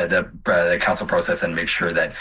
the council process and make sure that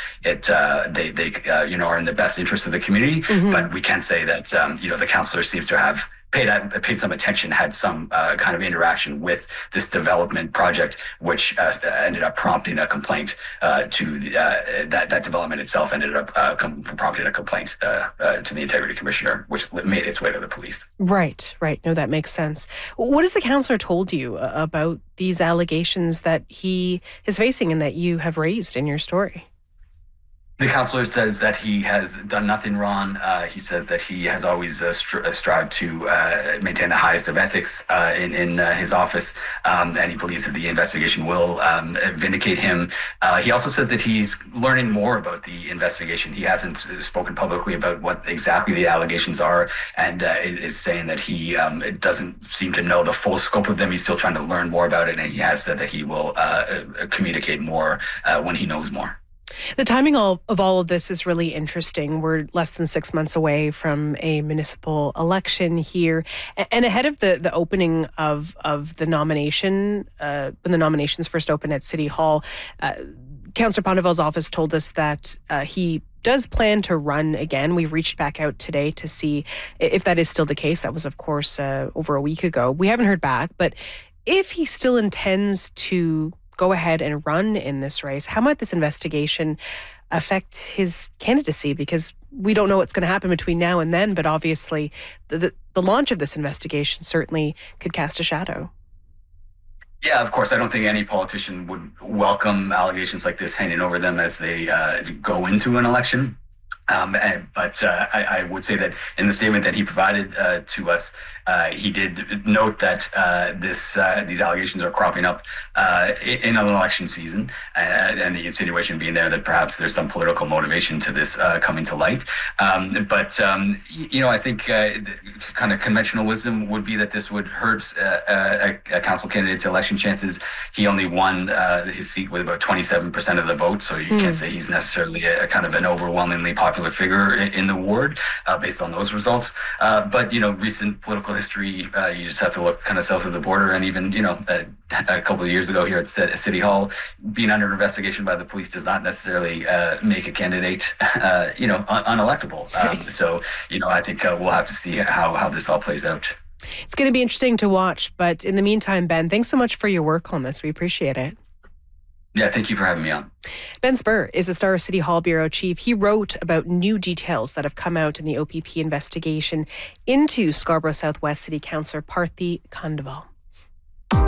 they are in the best interest of the community. Mm-hmm. But we can say that the councillor seems to have paid some attention, had some kind of interaction with this development project, which ended up prompting a complaint to that development itself ended up prompting a complaint to the integrity commissioner, which made its way to the police. Right. No, that makes sense. What has the councillor told you about these allegations that he is facing and that you have raised in your story? The councillor says that he has done nothing wrong. He says that he has always strived to maintain the highest of ethics in his office, and he believes that the investigation will vindicate him. He also says that he's learning more about the investigation. He hasn't spoken publicly about what exactly the allegations are, and is saying that he doesn't seem to know the full scope of them. He's still trying to learn more about it, and he has said that he will communicate more when he knows more. The timing of all of this is really interesting. We're less than 6 months away from a municipal election here. And ahead of the opening of the nomination, when the nominations first opened at City Hall, Councillor Bonneval's office told us that he does plan to run again. We've reached back out today to see if that is still the case. That was, of course, over a week ago. We haven't heard back, but if he still intends to go ahead and run in this race, how might this investigation affect his candidacy? Because we don't know what's going to happen between now and then, but obviously the launch of this investigation certainly could cast a shadow. Yeah, of course. I don't think any politician would welcome allegations like this hanging over them as they go into an election. But I would say that in the statement that he provided to us, he did note that these allegations are cropping up in an election season, and the insinuation being there that perhaps there's some political motivation to this coming to light. But I think kind of conventional wisdom would be that this would hurt a council candidate's election chances. He only won his seat with about 27% of the vote, so you can't say he's necessarily a kind of an overwhelmingly popular figure in the ward based on those results. But recent political history, you just have to look kind of south of the border, and even a couple of years ago here at City Hall, being under investigation by the police does not necessarily make a candidate unelectable. Right. So I think we'll have to see how this all plays out. It's going to be interesting to watch, but in the meantime, Ben, thanks so much for your work on this. We appreciate it. Yeah, thank you for having me on. Ben Spur is the Star City Hall bureau chief. He wrote about new details that have come out in the OPP investigation into Scarborough Southwest City Councillor Parthy Khandeval.